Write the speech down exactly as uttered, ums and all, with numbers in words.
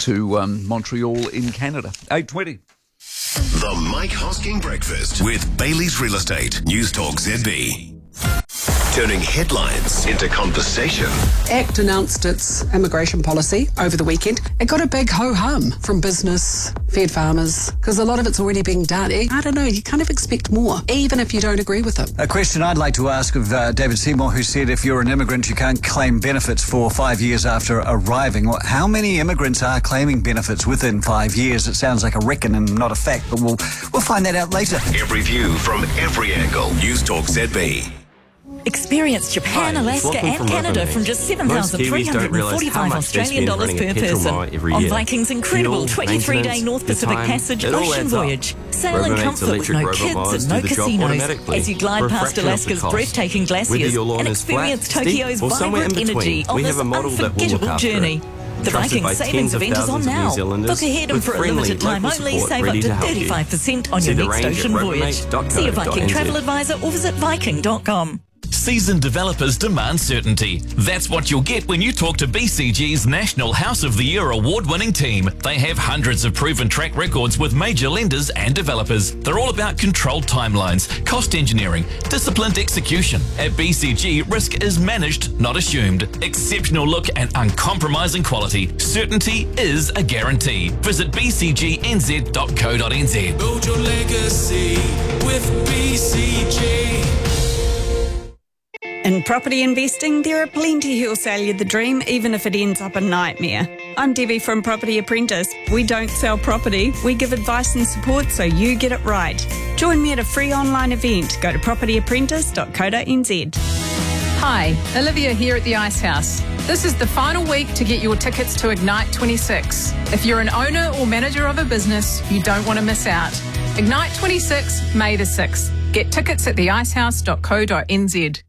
to um, Montreal in Canada. eight twenty. The Mike Hosking Breakfast with Bailey's Real Estate. News Talk Z B. Turning headlines into conversation. ACT announced its immigration policy over the weekend. It got a big ho-hum from business, fed farmers, because a lot of it's already being done. I don't know, you kind of expect more, even if you don't agree with it. A question I'd like to ask of uh, David Seymour, who said if you're an immigrant, you can't claim benefits for five years after arriving. Well, how many immigrants are claiming benefits within five years? It sounds like a reckon and not a fact, but we'll, we'll find that out later. Every view from every angle. News Talk Z B. Experience Japan, Hi, Alaska and from Canada Rubbermaid. from just seven thousand three hundred forty-five Australian dollars per person on Viking's incredible twenty-three day North Pacific Passage ocean voyage. Sail in comfort with no kids and no casinos as you glide past Alaska's breathtaking glaciers and experience Tokyo's vibrant energy on this unforgettable journey. The Viking Savings event is on now. Book ahead and for a limited time only, save up to thirty-five percent on your next ocean voyage. See a Viking travel advisor or visit viking dot com. Seasoned developers demand certainty. That's what you'll get when you talk to B C G's National House of the Year award-winning team. They have hundreds of proven track records with major lenders and developers. They're all about controlled timelines, cost engineering, disciplined execution. At B C G, risk is managed, not assumed. Exceptional look and uncompromising quality. Certainty is a guarantee. Visit b c g n z dot co dot n z. Build your legacy with B C G. In property investing, there are plenty who'll sell you the dream, even if it ends up a nightmare. I'm Debbie from Property Apprentice. We don't sell property, we give advice and support so you get it right. Join me at a free online event. Go to property apprentice dot co dot n z. Hi, Olivia here at the Ice House. This is the final week to get your tickets to Ignite twenty-six. If you're an owner or manager of a business, you don't want to miss out. Ignite twenty-six, May the sixth. Get tickets at the ice house dot co dot n z.